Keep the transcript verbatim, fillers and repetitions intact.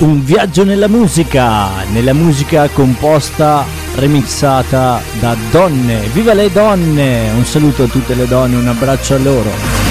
Un viaggio nella musica, nella musica composta, remixata da donne. Viva le donne! Un saluto a tutte le donne, un abbraccio a loro.